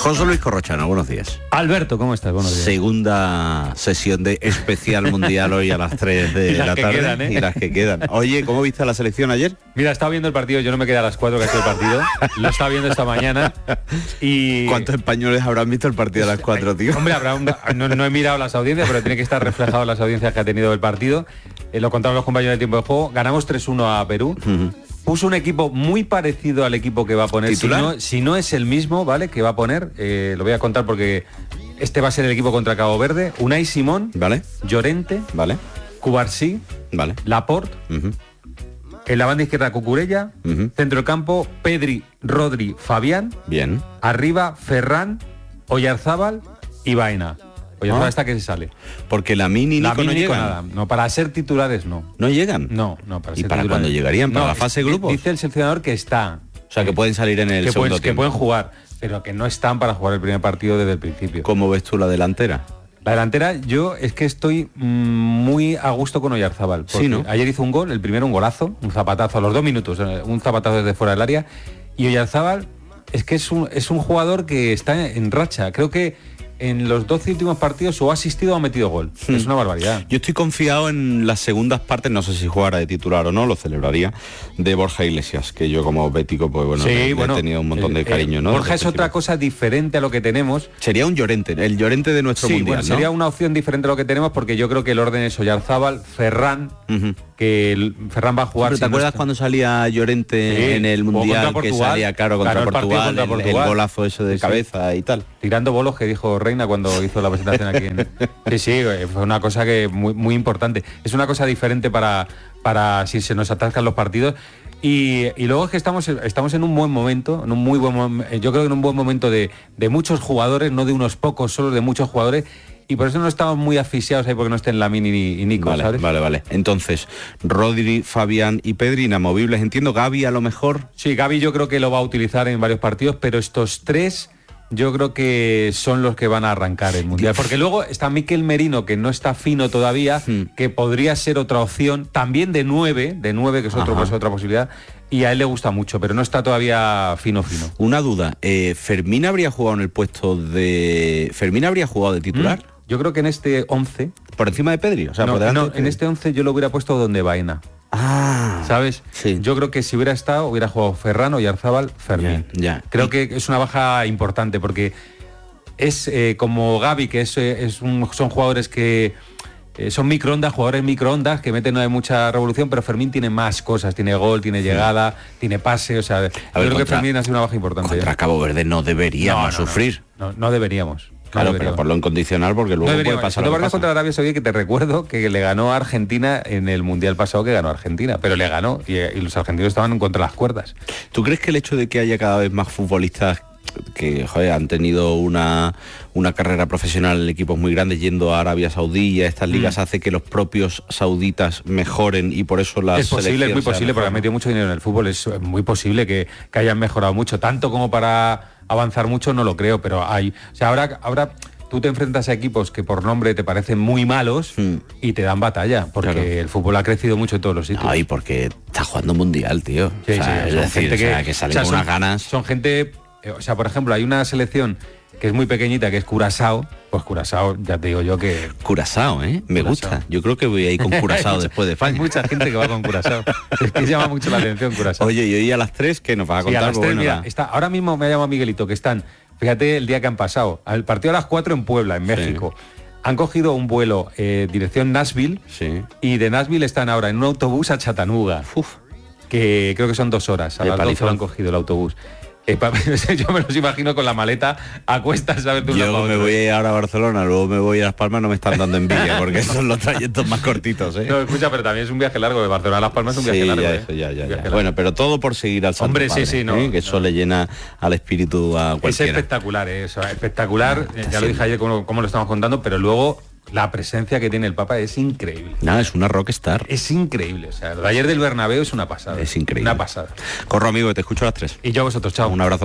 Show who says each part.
Speaker 1: José Luis Corrochano, buenos días.
Speaker 2: Alberto, ¿cómo estás? Buenos días.
Speaker 1: Segunda sesión de especial mundial hoy a las 3 de la tarde.
Speaker 2: Quedan, ¿eh?
Speaker 1: Y las que quedan. Oye, ¿cómo viste la selección ayer?
Speaker 2: Mira, estaba viendo el partido, yo no me quedé a las 4 que ha sido el partido. Lo estaba viendo esta mañana. Y
Speaker 1: ¿cuántos españoles habrán visto el partido a las 4, tío?
Speaker 2: Hombre, no he mirado las audiencias, pero tiene que estar reflejado en las audiencias que ha tenido el partido. Lo contaron los compañeros de tiempo de juego. Ganamos 3-1 a Perú. Puso un equipo muy parecido al equipo que va a poner. Si no es el mismo, ¿vale? Que va a poner, lo voy a contar porque este va a ser el equipo contra Cabo Verde. Unai Simón,
Speaker 1: ¿vale?
Speaker 2: Llorente,
Speaker 1: ¿vale?
Speaker 2: Cubarsí,
Speaker 1: ¿vale?
Speaker 2: Laporte, en la banda izquierda Cucurella, centro del campo Pedri, Rodri, Fabián,
Speaker 1: bien.
Speaker 2: Arriba Ferran, Oyarzábal y Baena. Oyarzábal está que se sale.
Speaker 1: Porque Lamine y Nico no llegan.
Speaker 2: Nada. No, para ser titulares no.
Speaker 1: ¿No llegan?
Speaker 2: No, para
Speaker 1: ¿Y
Speaker 2: ser
Speaker 1: para
Speaker 2: titulares?
Speaker 1: cuándo llegarían? ¿Para la fase de grupos?
Speaker 2: Dice el seleccionador que está.
Speaker 1: O sea, que pueden salir en el segundo tiempo.
Speaker 2: Que pueden jugar, pero que no están para jugar el primer partido desde el principio.
Speaker 1: ¿Cómo ves tú la delantera?
Speaker 2: La delantera, yo es que estoy muy a gusto con Oyarzábal.
Speaker 1: Sí, ¿no?
Speaker 2: Ayer hizo un gol, el primero un golazo, un zapatazo a los 2 minutos, un zapatazo desde fuera del área. Y Oyarzábal es que es un jugador que está en racha. Creo que en los 12 últimos partidos o ha asistido o ha metido gol. Es una barbaridad.
Speaker 1: Yo estoy confiado en las segundas partes, no sé si jugara de titular o no, lo celebraría, de Borja Iglesias, que yo como bético, pues bueno,
Speaker 2: sí,
Speaker 1: le he tenido un montón de cariño, ¿no?
Speaker 2: Borja es otra cosa diferente a lo que tenemos.
Speaker 1: Sería un Llorente, el Llorente de nuestro mundial,
Speaker 2: bueno,
Speaker 1: ¿no?
Speaker 2: Sería una opción diferente a lo que tenemos porque yo creo que el orden es Oyarzábal, Ferran, que Ferran va a jugar.
Speaker 1: ¿Te acuerdas cuando salía Llorente en el mundial, que salía contra Portugal, el golazo ese de cabeza y tal?
Speaker 2: Tirando bolos, que dijo Reina cuando hizo la presentación aquí. Sí, fue una cosa que muy importante. Es una cosa diferente para si se nos atascan los partidos. Y luego es que estamos en un buen momento, en un muy buen momento, yo creo que en un buen momento de muchos jugadores, no de unos pocos, solo de muchos jugadores. Y por eso no estamos muy asfixiados ahí porque no estén Lamine y Nico,
Speaker 1: vale,
Speaker 2: ¿sabes?
Speaker 1: Vale. Entonces, Rodri, Fabián y Pedri inamovibles, entiendo. Gavi a lo mejor.
Speaker 2: Sí, Gavi yo creo que lo va a utilizar en varios partidos, pero estos tres yo creo que son los que van a arrancar el Mundial. Porque luego está Mikel Merino, que no está fino todavía, que podría ser otra opción, también de 9, que es otra posibilidad, y a él le gusta mucho, pero no está todavía fino.
Speaker 1: Una duda, ¿Fermín habría jugado en el puesto de... ¿Fermín habría jugado de titular?
Speaker 2: Yo creo que en este 11...
Speaker 1: ¿Por encima de Pedri? O sea, por delante de Pedri.
Speaker 2: En este 11 yo lo hubiera puesto donde Baena. ¿Sabes?
Speaker 1: Sí.
Speaker 2: Yo creo que si hubiera estado, hubiera jugado Ferran, Oyarzábal, Fermín.
Speaker 1: Ya.
Speaker 2: Creo que es una baja importante porque es como Gavi, que son jugadores que son jugadores microondas que meten mucha revolución, pero Fermín tiene más cosas, tiene gol, tiene llegada, tiene pase, o sea, creo que Fermín ha sido una baja importante.
Speaker 1: Contra Cabo Verde no deberíamos sufrir.
Speaker 2: No deberíamos.
Speaker 1: Claro, pero por lo incondicional, porque luego puede pasar lo que pasa.
Speaker 2: Contra Arabia Saudí, que te recuerdo que le ganó a Argentina en el Mundial pasado, que ganó a Argentina, pero le ganó y los argentinos estaban contra las cuerdas.
Speaker 1: ¿Tú crees que el hecho de que haya cada vez más futbolistas que han tenido una carrera profesional en equipos muy grandes yendo a Arabia Saudí y a estas ligas hace que los propios sauditas mejoren y por eso las
Speaker 2: es muy posible, porque han metido mucho dinero en el fútbol, es muy posible que hayan mejorado mucho, tanto como para avanzar mucho no lo creo, pero hay, o sea, ahora tú te enfrentas a equipos que por nombre te parecen muy malos y te dan batalla, porque el fútbol ha crecido mucho en todos los sitios.
Speaker 1: Ay, porque está jugando mundial, tío.
Speaker 2: Sí,
Speaker 1: es decir, que salen con unas ganas.
Speaker 2: Son gente, o sea, por ejemplo, hay una selección que es muy pequeñita, que es Curazao. Pues Curazao, ya te digo yo que...
Speaker 1: Curazao, me gusta. Yo creo que voy a ir con Curazao después de España.
Speaker 2: Hay mucha gente que va con Curazao. Es que llama mucho la atención Curazao.
Speaker 1: Oye, y hoy a las 3, ¿qué nos vas a contar?
Speaker 2: A las 3, mira, ahora mismo me ha llamado Miguelito, que están, fíjate el día que han pasado, el partido a las 4 en Puebla, en México. Han cogido un vuelo dirección Nashville, y de Nashville están ahora en un autobús a Chattanooga, que creo que son 2 horas. A las 12 lo han cogido el autobús. Yo me los imagino con la maleta a cuestas, ¿sabes?
Speaker 1: Yo me voy a ir ahora a Barcelona, luego me voy a Las Palmas, no me están dando envidia, porque son los trayectos más cortitos,
Speaker 2: No, escucha, pero también es un viaje largo, de Barcelona a Las Palmas es un viaje largo.
Speaker 1: Ya. Bueno, pero todo por seguir al Santo
Speaker 2: Hombre,
Speaker 1: Padre, que eso le llena al espíritu a cualquiera.
Speaker 2: Es espectacular, espectacular, ya lo dije ayer como lo estamos contando, pero luego la presencia que tiene el Papa es increíble.
Speaker 1: Es una rockstar.
Speaker 2: Es increíble, o sea, el ayer del Bernabéu es una pasada.
Speaker 1: Es increíble.
Speaker 2: Una pasada.
Speaker 1: Corro, amigo, te escucho a las 3.
Speaker 2: Y yo a vosotros, chao.
Speaker 1: Un abrazo.